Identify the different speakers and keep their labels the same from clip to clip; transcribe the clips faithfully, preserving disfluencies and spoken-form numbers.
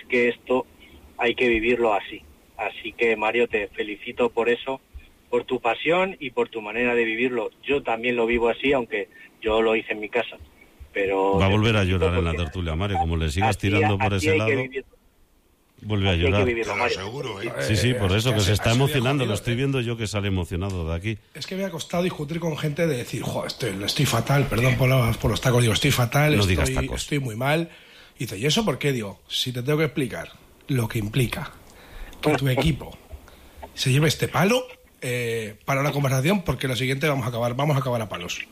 Speaker 1: que esto hay que vivirlo así. Así que, Mario, te felicito por eso, por tu pasión y por tu manera de vivirlo. Yo también lo vivo así, aunque yo lo hice en mi casa. Pero
Speaker 2: va a volver a llorar en la tertulia, Mario, como le sigas
Speaker 1: así,
Speaker 2: tirando por
Speaker 1: así
Speaker 2: ese
Speaker 1: hay
Speaker 2: lado,
Speaker 1: que vivirlo.
Speaker 2: vuelve a
Speaker 1: Así
Speaker 2: llorar.
Speaker 1: hay que vivirlo, Mario.
Speaker 3: Seguro, ¿eh?
Speaker 2: Sí, sí, por eso, que se está emocionando, lo estoy
Speaker 4: eh.
Speaker 2: viendo yo que sale emocionado de aquí.
Speaker 4: Es que me ha costado discutir con gente de decir, joder, estoy, estoy fatal, perdón por los, por los tacos, digo, estoy fatal,
Speaker 2: No
Speaker 4: estoy,
Speaker 2: digas tacos.
Speaker 4: estoy muy mal. Y dice, ¿y eso por qué? Digo, si te tengo que explicar lo que implica que tu equipo se lleve este palo, eh, para la conversación, porque lo siguiente vamos a acabar, vamos a acabar a palos.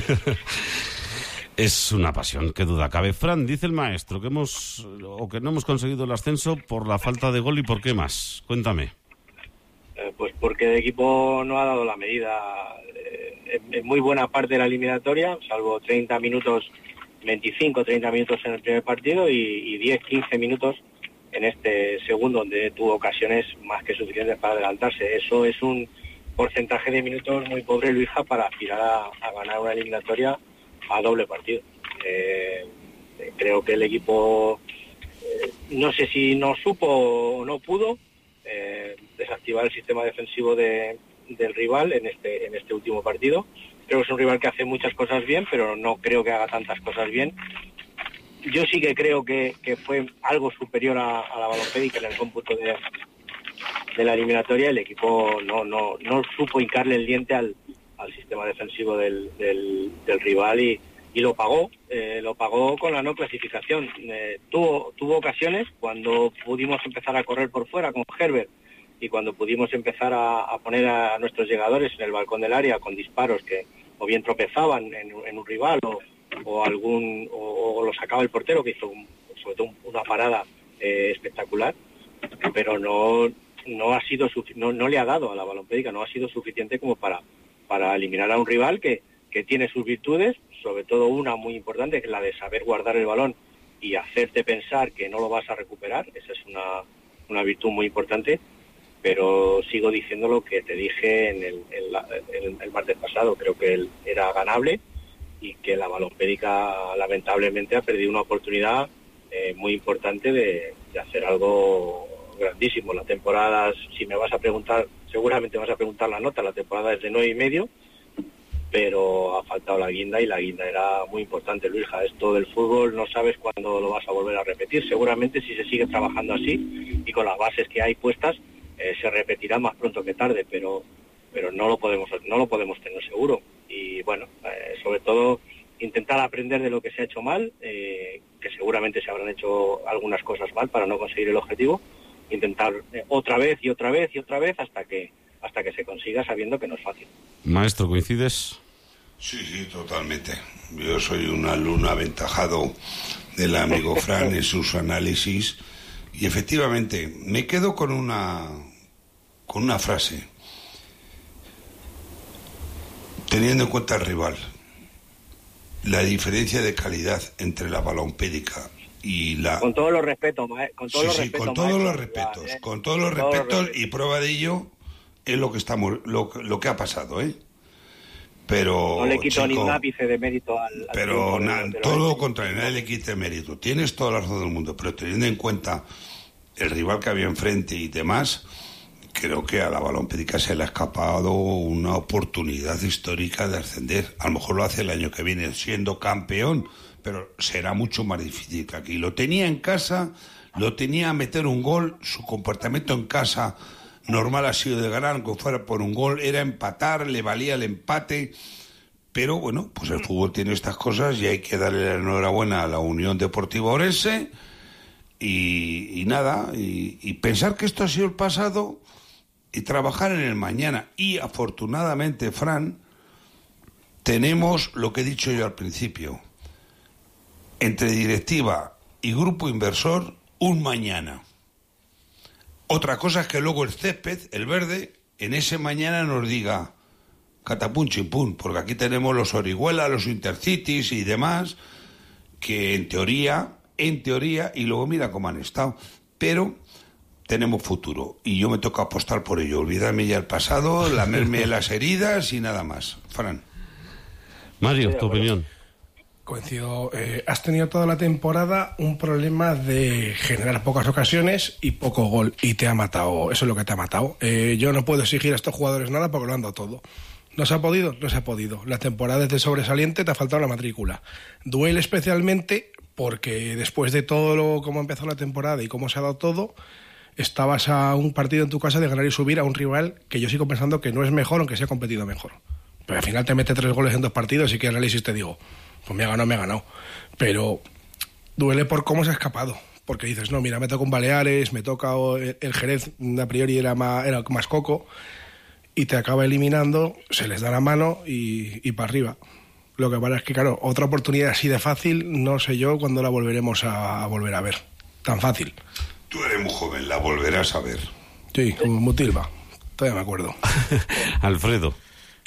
Speaker 2: Es una pasión, qué duda cabe. Fran, dice el maestro que hemos o que no hemos conseguido el ascenso por la falta de gol, ¿y por qué más? Cuéntame.
Speaker 1: Eh, pues porque el equipo no ha dado la medida eh, en, en muy buena parte de la eliminatoria, salvo treinta minutos, veinticinco, treinta minutos en el primer partido y, y diez, quince minutos en este segundo, donde tuvo ocasiones más que suficientes para adelantarse. Eso es un porcentaje de minutos muy pobre, Luija, para aspirar a, a ganar una eliminatoria a doble partido. Eh, creo que el equipo, eh, no sé si no supo o no pudo eh, desactivar el sistema defensivo de, del rival en este, en este último partido. Creo que es un rival que hace muchas cosas bien, pero no creo que haga tantas cosas bien. Yo sí que creo que, que fue algo superior a, a la Balompédica en el cómputo de, de la eliminatoria. El equipo no, no, no supo hincarle el diente al, al sistema defensivo del, del, del rival y, y lo pagó, eh, lo pagó con la no clasificación. Eh, tuvo, tuvo ocasiones cuando pudimos empezar a correr por fuera con Herbert y cuando pudimos empezar a, a poner a nuestros llegadores en el balcón del área con disparos que o bien tropezaban en, en un rival o, o algún o, o lo sacaba el portero, que hizo un, sobre todo una parada eh, espectacular, pero no no ha sido no, no le ha dado a la Balompédica, no ha sido suficiente como para para eliminar a un rival que, que tiene sus virtudes, sobre todo una muy importante, que es la de saber guardar el balón y hacerte pensar que no lo vas a recuperar. Esa es una, una virtud muy importante, pero sigo diciendo lo que te dije en el, en la, en el martes pasado. Creo que él era ganable y que la Balompédica lamentablemente ha perdido una oportunidad eh, muy importante de, de hacer algo grandísimo. La temporada, si me vas a preguntar, seguramente vas a preguntar la nota, la temporada es de nueve y medio, pero ha faltado la guinda y la guinda era muy importante, Luija. Esto del fútbol no sabes cuándo lo vas a volver a repetir. Seguramente si se sigue trabajando así y con las bases que hay puestas, eh, se repetirá más pronto que tarde, pero pero no lo podemos no lo podemos tener seguro. Y bueno, eh, sobre todo intentar aprender de lo que se ha hecho mal, eh, que seguramente se habrán hecho algunas cosas mal para no conseguir el objetivo. Intentar eh, otra vez y otra vez y otra vez hasta que hasta que se consiga, sabiendo que no es fácil.
Speaker 2: Maestro, ¿coincides?
Speaker 3: Sí, sí, totalmente. Yo soy un alumno aventajado del amigo Fran en sus análisis y efectivamente me quedo con una con una frase. Teniendo en cuenta el rival, la diferencia de calidad entre la Balompédica y la...
Speaker 1: Con todos los respetos, con todos
Speaker 3: sí,
Speaker 1: los
Speaker 3: sí,
Speaker 1: respetos,
Speaker 3: con todos
Speaker 1: maestro,
Speaker 3: los respetos,
Speaker 1: ¿eh?
Speaker 3: con todos los
Speaker 1: con todos
Speaker 3: respetos,
Speaker 1: los respetos.
Speaker 3: y prueba de ello es lo que estamos, lo, lo que ha pasado, ¿eh? Pero
Speaker 1: no le quito
Speaker 3: chico,
Speaker 1: ni un ápice de mérito al, al
Speaker 3: pero
Speaker 1: triunfo
Speaker 3: na,
Speaker 1: de, de
Speaker 3: todo lo contrario, nadie le quite mérito. Tienes toda la razón del mundo, pero teniendo en cuenta el rival que había enfrente y demás, creo que a la Balompédica se le ha escapado una oportunidad histórica de ascender. A lo mejor lo hace el año que viene siendo campeón, pero será mucho más difícil que aquí. Lo tenía en casa, lo tenía a meter un gol, su comportamiento en casa normal ha sido de ganar, aunque fuera por un gol, era empatar, le valía el empate, pero bueno, pues el fútbol tiene estas cosas y hay que darle la enhorabuena a la Unión Deportiva Orense y, y nada, y, y pensar que esto ha sido el pasado y trabajar en el mañana. Y afortunadamente, Fran, tenemos lo que he dicho yo al principio, entre directiva y grupo inversor, un mañana. Otra cosa es que luego el césped, el verde, en ese mañana nos diga catapum chimpum, porque aquí tenemos los Orihuela, los Intercities y demás, que en teoría, en teoría, y luego mira cómo han estado, pero tenemos futuro, y yo me toca apostar por ello, olvidarme ya el pasado, lamerme las heridas y nada más. Fran.
Speaker 2: Mario, tu opinión.
Speaker 4: Coincido. Eh, has tenido toda la temporada un problema de generar pocas ocasiones y poco gol, y te ha matado. Eso es lo que te ha matado. Eh, yo no puedo exigir a estos jugadores nada porque lo han dado todo. ¿No se ha podido? No se ha podido. La temporada es de sobresaliente, te ha faltado la matrícula. Duele especialmente porque después de todo lo cómo empezó la temporada y cómo se ha dado todo, estabas a un partido en tu casa de ganar y subir a un rival que yo sigo pensando que no es mejor, aunque se ha competido mejor. Pero al final te mete tres goles en dos partidos y que análisis te digo, pues me ha ganado, me ha ganado. Pero duele por cómo se ha escapado. Porque dices, no, mira, me toca un Baleares, me toca el, el Jerez, a priori era más, era más coco, y te acaba eliminando, se les da la mano y, y para arriba. Lo que pasa es que, claro, otra oportunidad así de fácil, no sé yo cuándo la volveremos a, a volver a ver. Tan fácil.
Speaker 3: Tú eres muy joven, la volverás a ver.
Speaker 4: Sí, como Mutilva, todavía me acuerdo.
Speaker 2: Alfredo.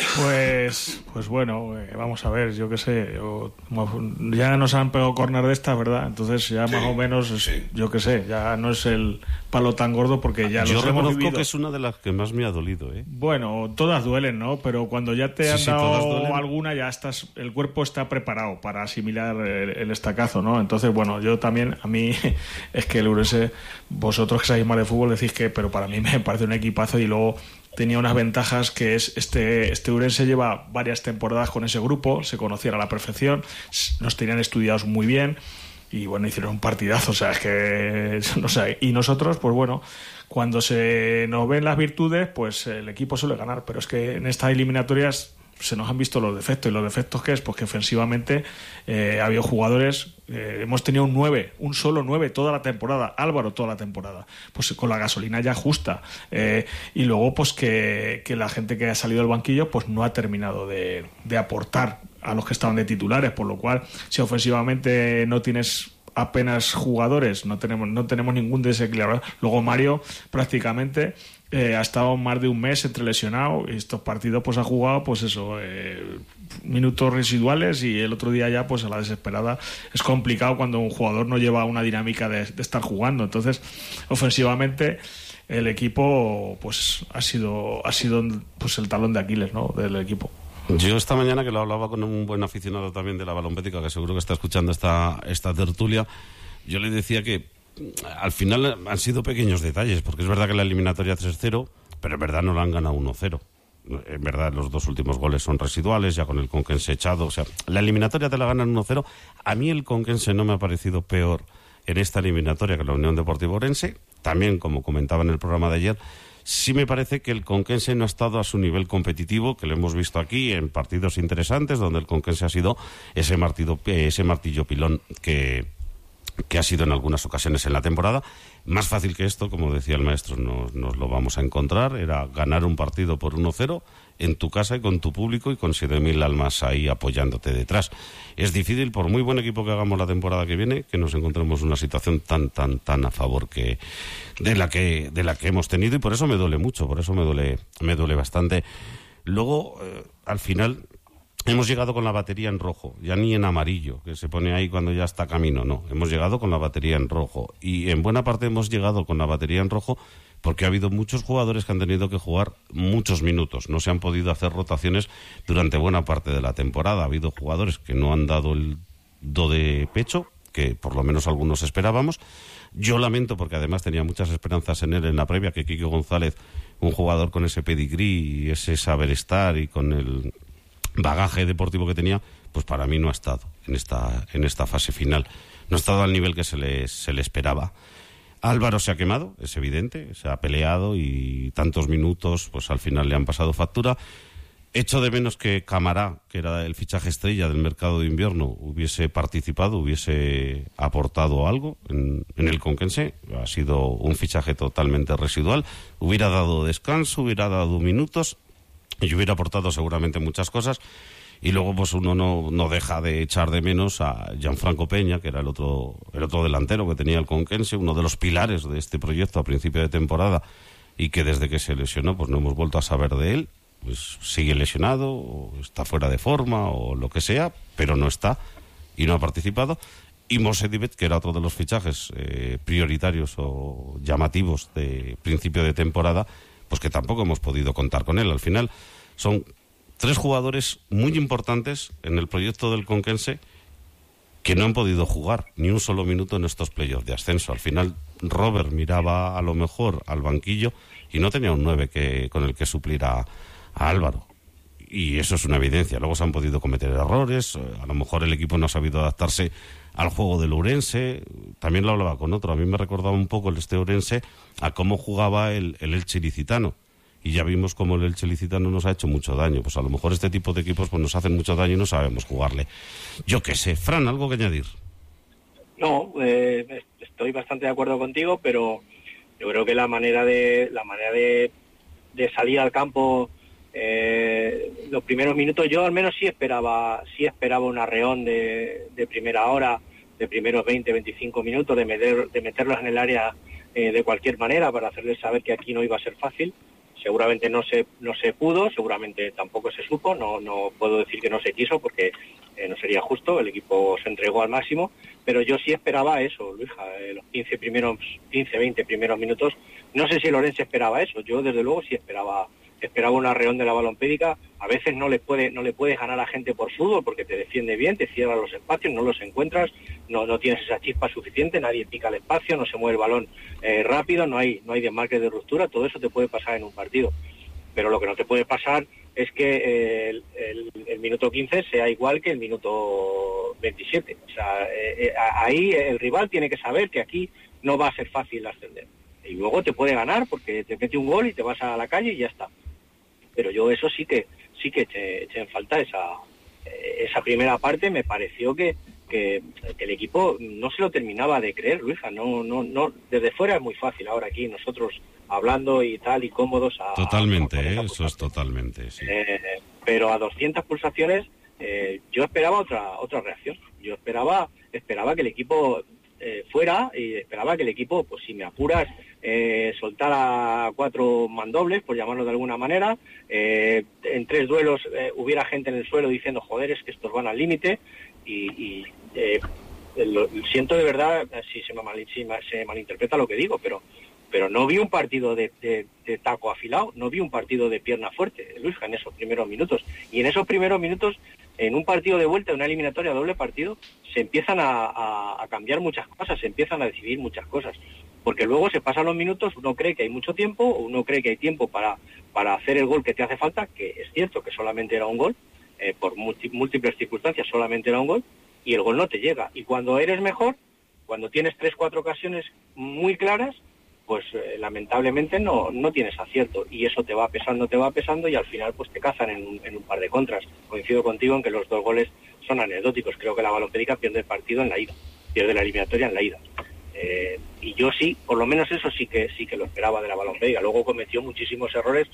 Speaker 5: Pues, pues bueno, eh, vamos a ver, yo qué sé, yo, ya nos han pegado córner de esta, ¿verdad? Entonces ya sí, más o menos, sí. yo qué sé, ya no es el palo tan gordo porque ya
Speaker 2: yo
Speaker 5: los hemos vivido.
Speaker 2: Yo reconozco que es una de las que más me ha dolido, ¿eh?
Speaker 5: Bueno, todas duelen, ¿no? Pero cuando ya te sí, han sí, dado alguna, ya estás, el cuerpo está preparado para asimilar el, el estacazo, ¿no? Entonces, bueno, yo también, a mí, es que el Urense, vosotros que sabéis más de fútbol decís que, pero para mí me parece un equipazo y luego tenía unas ventajas que es este este Urense lleva varias temporadas con ese grupo, se conocían a la perfección, nos tenían estudiados muy bien y bueno, hicieron un partidazo, o sea, es que no sé, y nosotros pues bueno, cuando se nos ven las virtudes, pues el equipo suele ganar, pero es que en estas eliminatorias se nos han visto los defectos. ¿Y los defectos qué es? Pues que ofensivamente eh, ha habido jugadores, eh, hemos tenido un nueve, un solo nueve toda la temporada, Álvaro toda la temporada, pues con la gasolina ya justa, eh, y luego pues que, que la gente que ha salido del banquillo pues no ha terminado de, de aportar a los que estaban de titulares, por lo cual si ofensivamente no tienes apenas jugadores, no tenemos, no tenemos ningún desequilibrador. Luego Mario prácticamente Eh, ha estado más de un mes entre lesionado y estos partidos pues ha jugado pues eso eh, minutos residuales y el otro día ya pues a la desesperada. Es complicado cuando un jugador no lleva una dinámica de, de estar jugando, entonces ofensivamente el equipo pues ha sido ha sido pues el talón de Aquiles, ¿no?, del equipo.
Speaker 2: Yo esta mañana que lo hablaba con un buen aficionado también de la balompédica, que seguro que está escuchando esta, esta tertulia, yo le decía que al final han sido pequeños detalles, porque es verdad que la eliminatoria tres cero, pero en verdad no la han ganado uno cero. En verdad los dos últimos goles son residuales, ya con el Conquense echado. O sea, la eliminatoria te la ganan uno cero. A mí el Conquense no me ha parecido peor en esta eliminatoria que la Unión Deportiva Ourense. También, como comentaba en el programa de ayer, sí me parece que el Conquense no ha estado a su nivel competitivo, que lo hemos visto aquí en partidos interesantes, donde el Conquense ha sido ese, martillo, ese martillo pilón que... que ha sido en algunas ocasiones en la temporada. Más fácil que esto, como decía el maestro, nos, nos lo vamos a encontrar, era ganar un partido por uno cero en tu casa y con tu público y con siete mil almas ahí apoyándote detrás. Es difícil, por muy buen equipo que hagamos la temporada que viene, que nos encontremos en una situación tan, tan, tan a favor que de la que, de la que hemos tenido, y por eso me duele mucho, por eso me duele, me duele bastante. Luego, eh, al final... hemos llegado con la batería en rojo, ya ni en amarillo, que se pone ahí cuando ya está camino, no. Hemos llegado con la batería en rojo. Y en buena parte hemos llegado con la batería en rojo porque ha habido muchos jugadores que han tenido que jugar muchos minutos. No se han podido hacer rotaciones durante buena parte de la temporada. Ha habido jugadores que no han dado el do de pecho, que por lo menos algunos esperábamos. Yo lamento, porque además tenía muchas esperanzas en él en la previa, que Quique González, un jugador con ese pedigrí y ese saber estar y con el bagaje deportivo que tenía, pues para mí no ha estado en esta en esta fase final, no ha estado al nivel que se le, se le esperaba. Álvaro se ha quemado, es evidente, se ha peleado y tantos minutos pues al final le han pasado factura. Echo de menos que Camará, que era el fichaje estrella del mercado de invierno, hubiese participado, hubiese aportado algo en, en el Conquense. Ha sido un fichaje totalmente residual, hubiera dado descanso, hubiera dado minutos y hubiera aportado seguramente muchas cosas. Y luego pues uno no, no deja de echar de menos a Gianfranco Peña, que era el otro, el otro delantero que tenía el Conquense, uno de los pilares de este proyecto a principio de temporada, y que desde que se lesionó pues no hemos vuelto a saber de él. Pues sigue lesionado, o está fuera de forma, o lo que sea, pero no está y no ha participado. Y Mose Divet, que era otro de los fichajes eh, prioritarios o llamativos de principio de temporada, pues que tampoco hemos podido contar con él. Al final son tres jugadores muy importantes en el proyecto del Conquense que no han podido jugar ni un solo minuto en estos playoffs de ascenso. Al final, Robert miraba a lo mejor al banquillo y no tenía un nueve que, con el que suplir a, a Álvaro. Y eso es una evidencia. Luego se han podido cometer errores, a lo mejor el equipo no ha sabido adaptarse al juego del Ourense. También lo hablaba con otro, a mí me recordaba un poco el este Ourense a cómo jugaba el, el Elche Ilicitano. Y ya vimos cómo el Elche Ilicitano nos ha hecho mucho daño. Pues a lo mejor este tipo de equipos pues nos hacen mucho daño y no sabemos jugarle. Yo qué sé. Fran, ¿algo que añadir?
Speaker 1: No, eh, estoy bastante de acuerdo contigo, pero yo creo que la manera de la manera de, de salir al campo eh, los primeros minutos, yo al menos sí esperaba sí esperaba un arreón de, de primera hora, de primeros veinte, veinticinco minutos, de, meter, de meterlos en el área eh, de cualquier manera para hacerles saber que aquí no iba a ser fácil. Seguramente no se no se pudo, seguramente tampoco se supo, no no puedo decir que no se quiso porque eh, no sería justo, el equipo se entregó al máximo, pero yo sí esperaba eso, Luija, eh, los quince primeros, quince, veinte primeros minutos, no sé si Lorenzo esperaba eso, yo desde luego sí esperaba esperaba un arreón de la Balompédica. A veces no le puede no le puedes ganar a gente por fútbol porque te defiende bien, te cierra los espacios, no los encuentras, no no tienes esa chispa suficiente, nadie pica el espacio, no se mueve el balón eh, rápido, no hay no hay desmarques de ruptura, todo eso te puede pasar en un partido. Pero lo que no te puede pasar es que eh, el, el, el minuto quince sea igual que el minuto veintisiete. O sea, eh, eh, ahí el rival tiene que saber que aquí no va a ser fácil ascender. Y luego te puede ganar porque te mete un gol y te vas a la calle y ya está. Pero yo eso sí que sí que eché, eché en falta esa esa primera parte. Me pareció que, que, que el equipo no se lo terminaba de creer, Luisa. No, no, no, desde fuera es muy fácil ahora aquí nosotros hablando y tal y cómodos a,
Speaker 2: totalmente,
Speaker 1: a, a
Speaker 2: ¿eh? Eso es totalmente, sí.
Speaker 1: Eh, pero a doscientas pulsaciones eh, yo esperaba otra otra reacción. Yo esperaba esperaba que el equipo eh, fuera y esperaba que el equipo, pues si me apuras, eh, soltara cuatro mandobles, por llamarlo de alguna manera, eh, en tres duelos eh, hubiera gente en el suelo diciendo, joder, es que estos van al límite, y, y eh, lo, siento de verdad si se me, mal, si se malinterpreta lo que digo, pero pero no vi un partido de, de, de taco afilado, no vi un partido de pierna fuerte, Luis, en esos primeros minutos. Y en esos primeros minutos, en un partido de vuelta, en una eliminatoria doble partido, se empiezan a, a, a cambiar muchas cosas, se empiezan a decidir muchas cosas. Porque luego se pasan los minutos, uno cree que hay mucho tiempo, uno cree que hay tiempo para, para hacer el gol que te hace falta, que es cierto que solamente era un gol, eh, por múltiples circunstancias solamente era un gol, y el gol no te llega. Y cuando eres mejor, cuando tienes tres, cuatro ocasiones muy claras, pues eh, lamentablemente no no tienes acierto, y eso te va pesando, te va pesando, y al final pues te cazan en un, en un par de contras. Coincido contigo en que los dos goles son anecdóticos. Creo que la Balompédica pierde el partido en la ida, pierde la eliminatoria en la ida. Eh, y yo sí, por lo menos eso sí que sí que lo esperaba de la Balompédica. Luego cometió muchísimos errores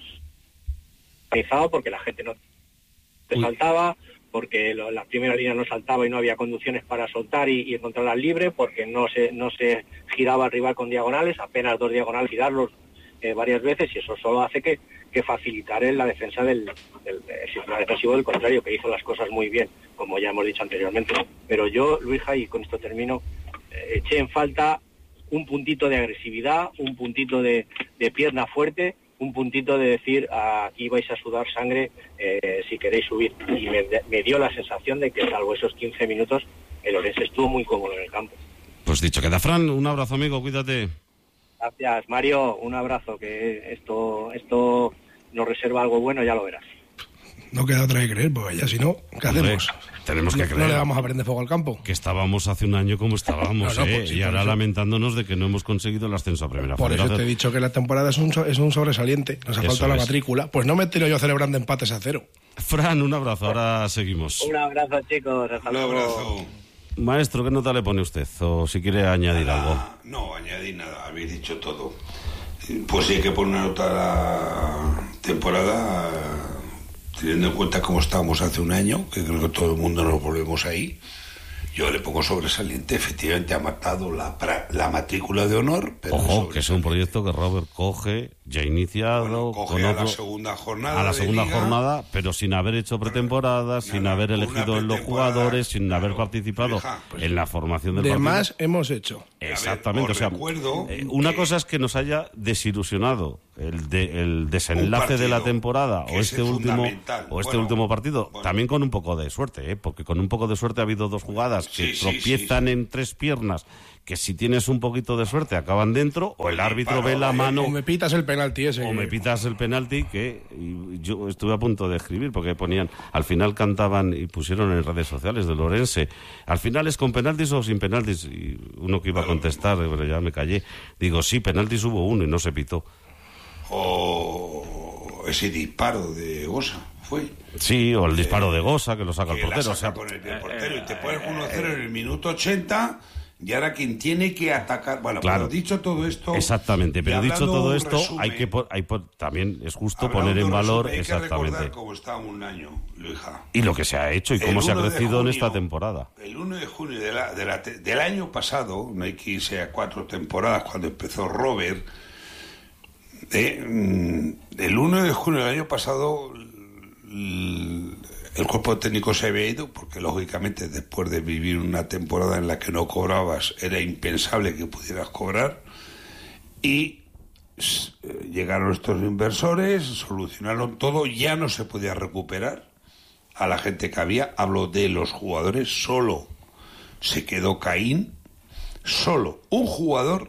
Speaker 1: organizado porque la gente no te saltaba, porque lo, la primera línea no saltaba y no había conducciones para soltar y, y encontrarlas libre, porque no se no se giraba al rival con diagonales, apenas dos diagonales, girarlos eh, varias veces, y eso solo hace que, que facilitar en la defensa del, del, del sistema defensivo del contrario, que hizo las cosas muy bien, como ya hemos dicho anteriormente. Pero yo, Luija, y con esto termino, eh, eché en falta un puntito de agresividad, un puntito de, de pierna fuerte, un puntito de decir, aquí vais a sudar sangre eh, si queréis subir. Y me, me dio la sensación de que, salvo esos quince minutos, el Orense estuvo muy cómodo en el campo.
Speaker 2: Pues dicho queda, Fran, un abrazo, amigo, cuídate.
Speaker 1: Gracias, Mario, un abrazo, que esto esto nos reserva algo bueno, ya lo verás.
Speaker 4: No queda otra que creer, porque ya si no, ¿qué
Speaker 2: Hombre,
Speaker 4: hacemos?
Speaker 2: Tenemos que
Speaker 4: no,
Speaker 2: creer.
Speaker 4: No le vamos a prender fuego al campo.
Speaker 2: Que estábamos hace un año como estábamos, no, no,
Speaker 4: ¿eh?
Speaker 2: Pues sí, y ahora eso, lamentándonos de que no hemos conseguido el ascenso a primera
Speaker 4: Por
Speaker 2: federación.
Speaker 4: eso te he dicho que la temporada es un, es un sobresaliente. Nos ha
Speaker 2: eso
Speaker 4: faltado la
Speaker 2: es.
Speaker 4: matrícula. Pues no me tiro yo celebrando empates a cero.
Speaker 2: Fran, un abrazo, ahora seguimos.
Speaker 1: Un abrazo, chicos. Hasta
Speaker 3: Un
Speaker 1: luego.
Speaker 3: abrazo.
Speaker 2: Maestro, ¿qué nota le pone usted? O si quiere añadir
Speaker 3: Nada,
Speaker 2: algo.
Speaker 3: No, añadir nada, habéis dicho todo. Pues sí hay que poner una nota a la temporada, teniendo en cuenta cómo estábamos hace un año, que creo que todo el mundo nos volvemos ahí. Yo le pongo sobresaliente, efectivamente ha matado la, pra, la matrícula de honor. Pero
Speaker 2: Ojo, que es un proyecto que Robert coge, ya iniciado,
Speaker 3: bueno, coge
Speaker 2: con
Speaker 3: a
Speaker 2: otro,
Speaker 3: la segunda jornada.
Speaker 2: a la
Speaker 3: de
Speaker 2: segunda
Speaker 3: liga,
Speaker 2: jornada, pero sin haber hecho pretemporada,
Speaker 3: nada,
Speaker 2: sin haber elegido en los jugadores, sin
Speaker 3: claro,
Speaker 2: haber participado
Speaker 3: fija, pues,
Speaker 2: en la formación del
Speaker 4: De
Speaker 2: partido.
Speaker 4: más hemos hecho.
Speaker 2: Exactamente,
Speaker 3: A ver,
Speaker 2: o sea,
Speaker 3: os recuerdo
Speaker 2: eh, una
Speaker 3: que-
Speaker 2: cosa es que nos haya desilusionado el, de, el desenlace de la temporada o este último o este bueno, último partido, bueno. también con un poco de suerte, ¿eh? Porque con un poco de suerte ha habido dos jugadas que sí, tropiezan sí, sí, en tres piernas, que si tienes un poquito de suerte acaban dentro, o el árbitro ve la mano...
Speaker 4: O me pitas el penalti ese.
Speaker 2: O me pitas el penalti, que yo estuve a punto de escribir, porque ponían, al final cantaban y pusieron en redes sociales de Lorense, al final es con penaltis o sin penaltis, y uno que iba a contestar, pero ya me callé, digo, sí, penaltis hubo uno y no se pitó.
Speaker 3: O ese disparo de Gosa, ¿fue?
Speaker 2: Sí, o el disparo de Gosa, que lo saca
Speaker 3: que
Speaker 2: el portero.
Speaker 3: La saca
Speaker 2: o sea,
Speaker 3: con el, el portero, eh, y te pones uno cero en el minuto ochenta... Y ahora quien tiene que atacar... Bueno,
Speaker 2: claro,
Speaker 3: pero dicho todo esto...
Speaker 2: Exactamente, pero dicho todo esto, resumen, hay que hay, también es justo poner en valor...
Speaker 3: Resumen, hay
Speaker 2: exactamente.
Speaker 3: que recordar cómo está un año, Luija.
Speaker 2: Y lo que se ha hecho y cómo se ha crecido junio, en esta temporada.
Speaker 3: El uno de junio de la, de la, del año pasado, no hay que irse a cuatro temporadas, cuando empezó Robert, eh, el uno de junio del año pasado... El, El cuerpo técnico se había ido porque, lógicamente, después de vivir una temporada en la que no cobrabas, era impensable que pudieras cobrar. Y eh, llegaron estos inversores, solucionaron todo, ya no se podía recuperar a la gente que había. Hablo de los jugadores, solo se quedó Caín, solo un jugador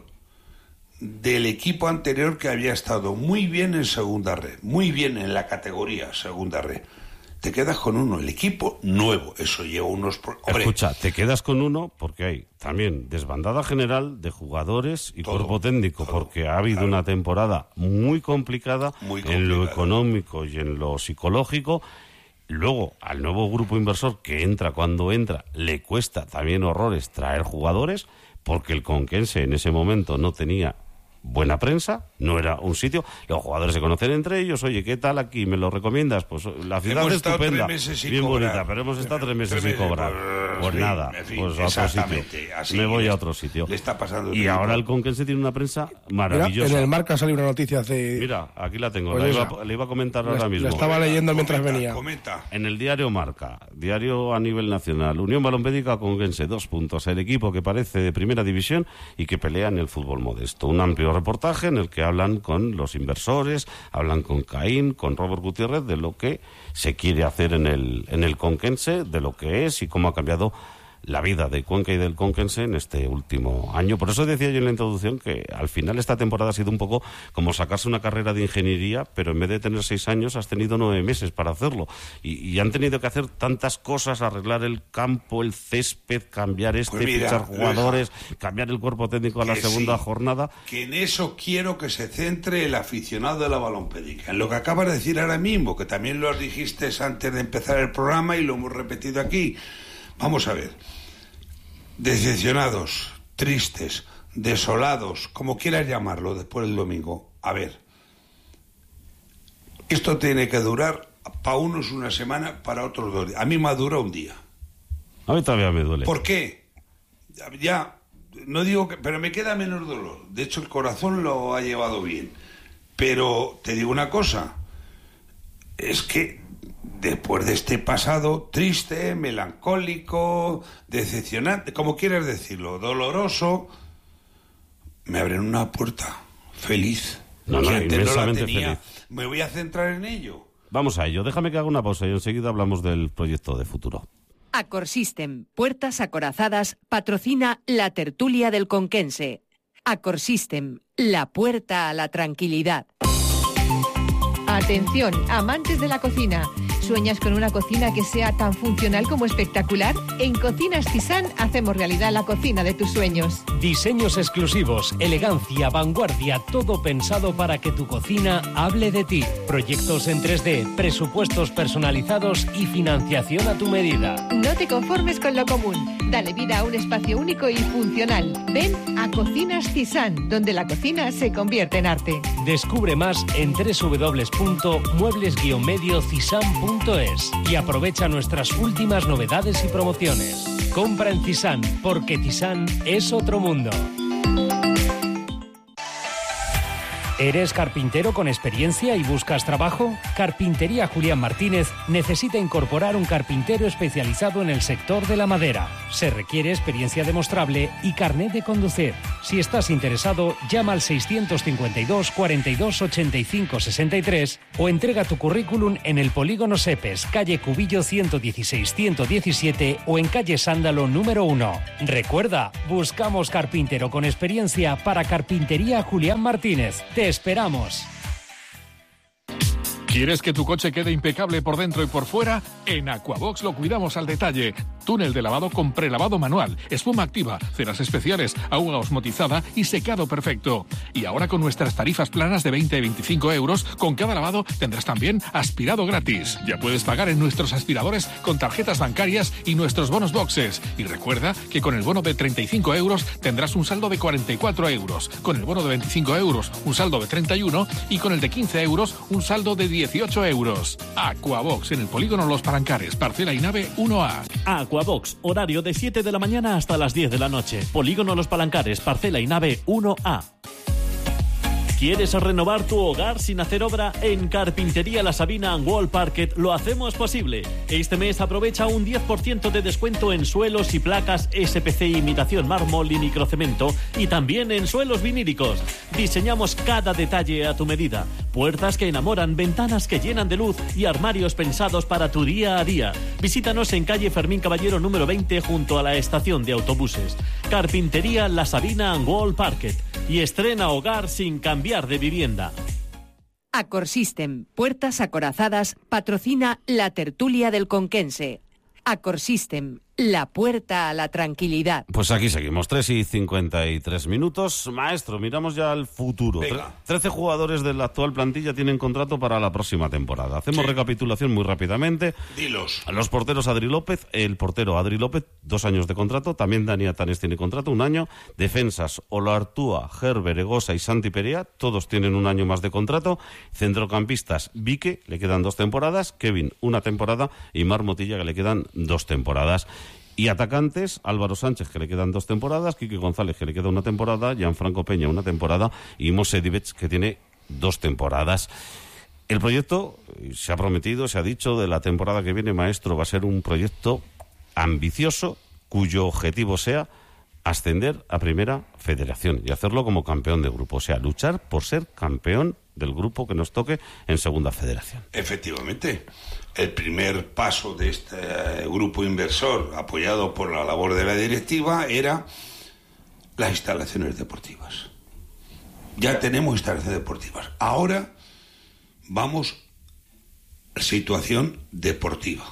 Speaker 3: del equipo anterior que había estado muy bien en segunda red, muy bien en la categoría segunda red. Te quedas con uno, el equipo nuevo, eso lleva unos...
Speaker 2: Hombre. Escucha, te quedas con uno porque hay también desbandada general de jugadores y todo, cuerpo técnico, todo, porque ha habido claro. una temporada muy complicada, muy complicada en lo económico y en lo psicológico. Luego, al nuevo grupo inversor que entra cuando entra, le cuesta también horrores traer jugadores, porque el Conquense en ese momento no tenía buena prensa, no era un sitio, los jugadores se conocen entre ellos, oye, ¿qué tal aquí? ¿Me lo recomiendas? Pues la ciudad
Speaker 3: hemos
Speaker 2: es estupenda, bien
Speaker 3: cobrar.
Speaker 2: bonita, pero hemos estado tres meses
Speaker 3: tres
Speaker 2: sin cobrar.
Speaker 3: Por...
Speaker 2: Pues
Speaker 3: sí,
Speaker 2: nada,
Speaker 3: en fin,
Speaker 2: pues a otro sitio.
Speaker 3: Así
Speaker 2: me voy
Speaker 3: le,
Speaker 2: a otro sitio.
Speaker 3: Le está pasando
Speaker 2: y ahora el Conquense tiene una prensa maravillosa.
Speaker 4: Mira, en el Marca salió una noticia hace...
Speaker 2: Mira, aquí la tengo,
Speaker 4: pues
Speaker 2: la iba, le iba a comentar
Speaker 4: la,
Speaker 2: ahora mismo.
Speaker 4: La estaba leyendo mientras
Speaker 3: comenta,
Speaker 4: venía.
Speaker 3: Comenta.
Speaker 2: En el diario Marca, diario a nivel nacional, Unión Balompédica Conquense, dos puntos, el equipo que parece de primera división y que pelea en el fútbol modesto. Un amplio reportaje en el que hablan con los inversores, hablan con Caín, con Robert Gutiérrez, de lo que se quiere hacer en el, en el Conquense, de lo que es y cómo ha cambiado la vida de Cuenca y del Conquense en este último año. Por eso decía yo en la introducción que al final esta temporada ha sido un poco como sacarse una carrera de ingeniería, pero en vez de tener seis años has tenido nueve meses para hacerlo. Y, y han tenido que hacer tantas cosas, arreglar el campo, el césped, cambiar este,
Speaker 3: pues mira,
Speaker 2: fichar jugadores,
Speaker 3: deja,
Speaker 2: cambiar el cuerpo técnico a la segunda
Speaker 3: sí,
Speaker 2: jornada.
Speaker 3: Que en eso quiero que se centre el aficionado de la Balompédica. En lo que acabas de decir ahora mismo, que también lo dijiste antes de empezar el programa y lo hemos repetido aquí. Vamos a ver. Decepcionados, tristes, desolados, como quieras llamarlo, después del domingo. A ver, esto tiene que durar, para unos una semana, para otros dos días. A mí me dura un día.
Speaker 2: A mí todavía me duele.
Speaker 3: ¿Por qué? Ya, no digo que... Pero me queda menos dolor. De hecho, el corazón lo ha llevado bien. Pero te digo una cosa, es que... Después de este pasado triste, melancólico, decepcionante, como quieras decirlo, doloroso, me abren una puerta feliz.
Speaker 2: No, no, inmensamente no feliz.
Speaker 3: Me voy a centrar en ello.
Speaker 2: Vamos a ello, déjame que haga una pausa y enseguida hablamos del proyecto de futuro.
Speaker 6: Acorsystem, puertas acorazadas, patrocina la tertulia del Conquense. Acorsystem, la puerta a la tranquilidad.
Speaker 7: Atención, amantes de la cocina. ¿Sueñas con una cocina que sea tan funcional como espectacular? En Cocinas Tisán hacemos realidad la cocina de tus sueños.
Speaker 8: Diseños exclusivos, elegancia, vanguardia, todo pensado para que tu cocina hable de ti. Proyectos en tres D, presupuestos personalizados y financiación a tu medida.
Speaker 7: No te conformes con lo común. Dale vida a un espacio único y funcional. Ven a Cocinas Tisán, donde la cocina se convierte en arte.
Speaker 8: Descubre más en doble u doble u doble u punto muebles guion medio cisán punto es y aprovecha nuestras últimas novedades y promociones. Compra en Tisán, porque Tisán es otro mundo. ¿Eres carpintero con experiencia y buscas trabajo? Carpintería Julián Martínez necesita incorporar un carpintero especializado en el sector de la madera. Se requiere experiencia demostrable y carnet de conducir. Si estás interesado, llama al seiscientos cincuenta y dos, cuarenta y dos, ochenta y cinco, sesenta y tres o entrega tu currículum en el Polígono Sepes, calle Cubillo ciento dieciséis ciento diecisiete o en calle Sándalo número uno. Recuerda, buscamos carpintero con experiencia para Carpintería Julián Martínez. Te esperamos.
Speaker 9: ¿Quieres que tu coche quede impecable por dentro y por fuera? En Aquabox lo cuidamos al detalle. Túnel de lavado con prelavado manual, espuma activa, ceras especiales, agua osmotizada y secado perfecto. Y ahora con nuestras tarifas planas de veinte y veinticinco euros, con cada lavado tendrás también aspirado gratis. Ya puedes pagar en nuestros aspiradores con tarjetas bancarias y nuestros bonos boxes. Y recuerda que con el bono de treinta y cinco euros tendrás un saldo de cuarenta y cuatro euros. Con el bono de veinticinco euros, un saldo de treinta y uno y con el de quince euros, un saldo de dieciocho euros. Aquabox en el Polígono Los Palancares, parcela y nave uno A.
Speaker 10: Aquabox, horario de siete de la mañana hasta las diez de la noche. Polígono Los Palancares, parcela y nave uno A. ¿Quieres renovar tu hogar sin hacer obra? En Carpintería La Sabina and Wall Parquet lo hacemos posible. Este mes aprovecha un diez por ciento de descuento en suelos y placas S P C imitación mármol y microcemento y también en suelos vinílicos. Diseñamos cada detalle a tu medida. Puertas que enamoran, ventanas que llenan de luz y armarios pensados para tu día a día. Visítanos en calle Fermín Caballero número veinte junto a la estación de autobuses. Carpintería La Sabina and Wall Parquet. Y estrena hogar sin cambiar de vivienda.
Speaker 6: Acorsystem, puertas acorazadas, patrocina la tertulia del Conquense. Acorsystem, la puerta a la tranquilidad.
Speaker 2: Pues aquí seguimos, tres y cincuenta y tres minutos. Maestro, miramos ya al futuro. Venga. trece jugadores de la actual plantilla tienen contrato para la próxima temporada. Hacemos sí. recapitulación muy rápidamente.
Speaker 3: Dilos.
Speaker 2: Los porteros Adri López, el portero Adri López, dos años de contrato. También Dani Atanes tiene contrato, un año. Defensas, Olaartúa, Gerber, Egosa y Santi Perea, todos tienen un año más de contrato. Centrocampistas, Vique, le quedan dos temporadas. Kevin, una temporada. Y Mar Motilla, que le quedan dos temporadas. Y atacantes, Álvaro Sánchez, que le quedan dos temporadas, Quique González, que le queda una temporada, Gianfranco Peña, una temporada, y Mose Divets, que tiene dos temporadas. El proyecto, se ha prometido, se ha dicho, de la temporada que viene, maestro, va a ser un proyecto ambicioso, cuyo objetivo sea ascender a Primera Federación y hacerlo como campeón de grupo, o sea, luchar por ser campeón del grupo que nos toque en Segunda Federación.
Speaker 3: Efectivamente. El primer paso de este grupo inversor, apoyado por la labor de la directiva, era las instalaciones deportivas. Ya tenemos instalaciones deportivas. Ahora vamos a la situación deportiva.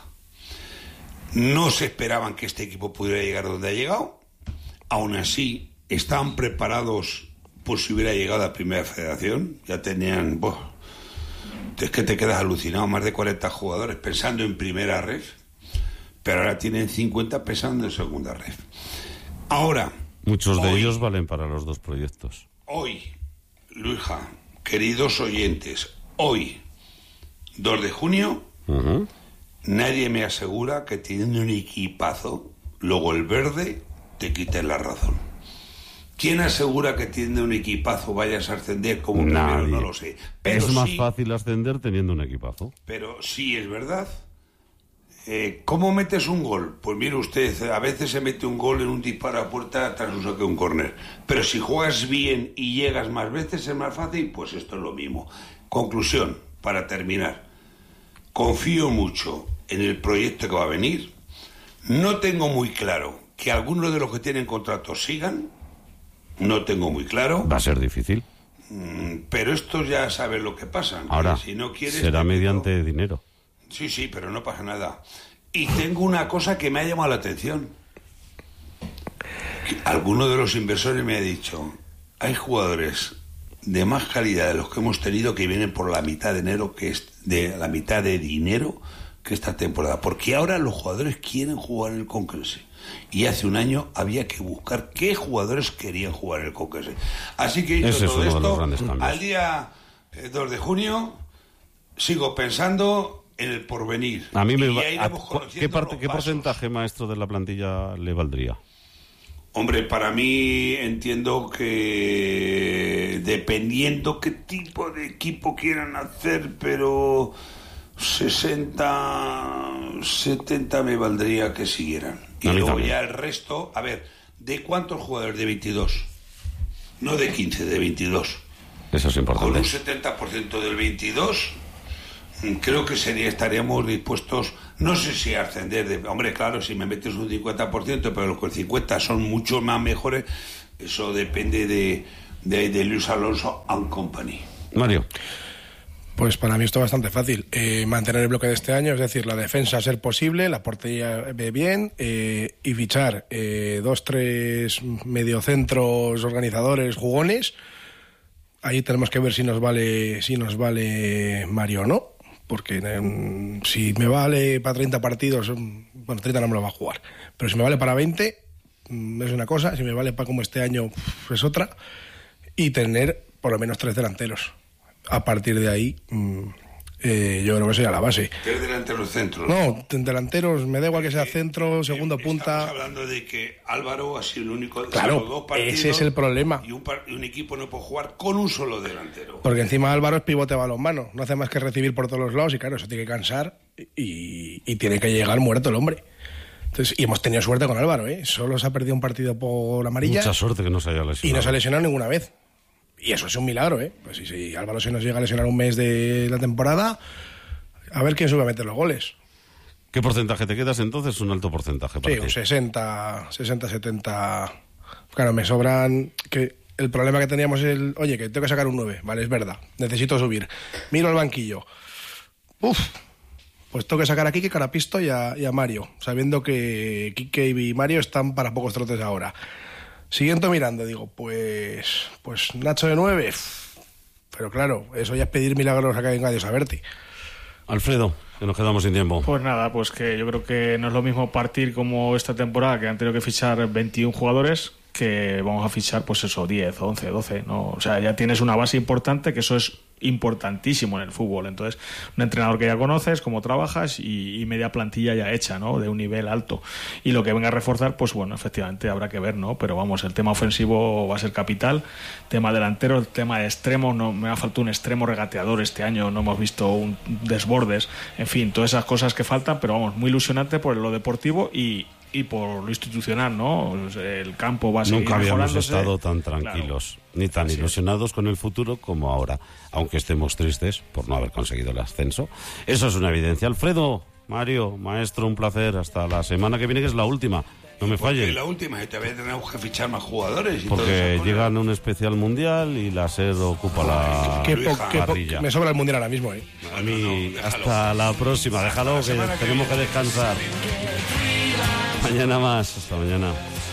Speaker 3: No se esperaban que este equipo pudiera llegar donde ha llegado. Aún así, estaban preparados por si hubiera llegado a Primera Federación. Ya tenían... Boh, es que te quedas alucinado, más de cuarenta jugadores pensando en primera ref, pero ahora tienen cincuenta pensando en segunda ref. Ahora...
Speaker 2: Muchos de
Speaker 3: hoy,
Speaker 2: ellos valen para los dos proyectos.
Speaker 3: Hoy, Luija, queridos oyentes, hoy, dos de junio, uh-huh. nadie me asegura que teniendo un equipazo, luego el verde te quite la razón. ¿Quién asegura que tiene un equipazo vayas a ascender como
Speaker 2: Nadie.
Speaker 3: primero? No lo sé. Pero
Speaker 2: es más
Speaker 3: sí,
Speaker 2: fácil ascender teniendo un equipazo.
Speaker 3: Pero sí es verdad. Eh, ¿Cómo metes un gol? Pues mire usted, a veces se mete un gol en un disparo a puerta tras un saque de un córner. Pero si juegas bien y llegas más veces es más fácil, pues esto es lo mismo. Conclusión, para terminar. Confío mucho en el proyecto que va a venir. No tengo muy claro que algunos de los que tienen contratos sigan. No tengo muy claro.
Speaker 2: Va a ser difícil.
Speaker 3: Pero estos ya saben lo que pasa.
Speaker 2: Ahora,
Speaker 3: si no quieres,
Speaker 2: será mediante no... dinero.
Speaker 3: Sí, sí, pero no pasa nada. Y tengo una cosa que me ha llamado la atención. Alguno de los inversores me ha dicho, hay jugadores de más calidad de los que hemos tenido que vienen por la mitad de enero, que es de la mitad de dinero que esta temporada. Porque ahora los jugadores quieren jugar en el Conquense. Y hace un año había que buscar qué jugadores querían jugar en el Conquense. Así que dicho todo esto, al día dos de junio sigo pensando en el porvenir.
Speaker 2: A mí me va, a, ¿qué, parte, ¿Qué porcentaje, maestro, de la plantilla le valdría?
Speaker 3: Hombre, para mí entiendo que dependiendo qué tipo de equipo quieran hacer, pero sesenta, setenta me valdría que siguieran. Y luego también. Ya el resto, a ver, ¿de cuántos jugadores de veintidós? No de quince, de veintidós.
Speaker 2: Eso es importante.
Speaker 3: Con un setenta por ciento del veintidós, creo que sería, estaríamos dispuestos, no sé si a ascender, de, hombre, claro, si me metes un cincuenta por ciento, pero los con cincuenta son mucho más mejores, eso depende de, de, de Luis Alonso and Company.
Speaker 2: Mario.
Speaker 4: Pues para mí esto es bastante fácil. Eh, mantener el bloque de este año, es decir, la defensa a ser posible, la portería bien, eh, y fichar eh, dos, tres mediocentros organizadores, jugones. Ahí tenemos que ver si nos vale, si nos vale Mario o no, porque eh, si me vale para treinta partidos, bueno, treinta no me lo va a jugar, pero si me vale para veinte, es una cosa, si me vale para como este año, es otra, y tener por lo menos tres delanteros. A partir de ahí, eh, yo creo que sería la base.
Speaker 3: ¿Tres delanteros centros?
Speaker 4: No, delanteros, me da igual que sea centro, segundo
Speaker 3: Estamos
Speaker 4: punta.
Speaker 3: Estamos hablando de que Álvaro ha sido el único.
Speaker 4: Claro,
Speaker 3: dos partidos,
Speaker 4: ese es el problema.
Speaker 3: Y un, par, y un equipo no puede jugar con un solo delantero.
Speaker 4: Porque encima Álvaro es pivote balonmano, no hace más que recibir por todos los lados y claro, eso tiene que cansar y, y tiene que llegar muerto el hombre. Entonces, y hemos tenido suerte con Álvaro, ¿eh? Solo se ha perdido un partido por amarilla.
Speaker 2: Mucha suerte que no se haya lesionado.
Speaker 4: Y no se ha lesionado ninguna vez. Y eso es un milagro, ¿eh? Pues si, si Álvaro se nos llega a lesionar un mes de la temporada, a ver quién sube a meter los goles.
Speaker 2: ¿Qué porcentaje te quedas entonces? Un alto porcentaje para
Speaker 4: Sí,
Speaker 2: ti.
Speaker 4: un sesenta, sesenta, setenta. Claro, me sobran. Que el problema que teníamos es el. Oye, que tengo que sacar un nueve. Vale, es verdad. Necesito subir. Miro al banquillo. Uf. Pues tengo que sacar a Quique Carapisto y a, y a Mario, sabiendo que Quique y Mario están para pocos trotes ahora. Siguiendo mirando, digo, pues pues Nacho de nueve. Pero claro, eso ya es pedir milagros a que venga Dios a verte.
Speaker 2: Alfredo, que nos quedamos sin tiempo.
Speaker 5: Pues nada, pues que yo creo que no es lo mismo partir como esta temporada, que han tenido que fichar veintiún jugadores, que vamos a fichar pues eso, diez, once, doce, ¿no? O sea, ya tienes una base importante, que eso es importantísimo en el fútbol. Entonces, un entrenador que ya conoces, cómo trabajas y, y media plantilla ya hecha, ¿no? De un nivel alto. Y lo que venga a reforzar, pues bueno, efectivamente habrá que ver, ¿no? Pero vamos, el tema ofensivo va a ser capital. Tema delantero, el tema de extremos, no me ha faltado un extremo regateador este año, no hemos visto un desbordes, en fin, todas esas cosas que faltan, pero vamos, muy ilusionante por lo deportivo y y por lo institucional, ¿no? El campo va a seguir
Speaker 2: Nunca habíamos
Speaker 5: mejorándose.
Speaker 2: estado tan tranquilos, claro, ni tan ilusionados con el futuro como ahora, aunque estemos tristes por no haber conseguido el ascenso. Eso es una evidencia. Alfredo, Mario, maestro, un placer. Hasta la semana que viene, que es la última. No me fallen.
Speaker 3: La última, y todavía tenemos que fichar más jugadores. Y
Speaker 2: porque llegan a un especial mundial y la SER ocupa la
Speaker 4: qué po, qué po, me sobra el mundial ahora mismo, ¿eh?
Speaker 2: A mí, no, no, hasta la próxima. Déjalo, que tenemos que descansar. Mañana más. Hasta mañana.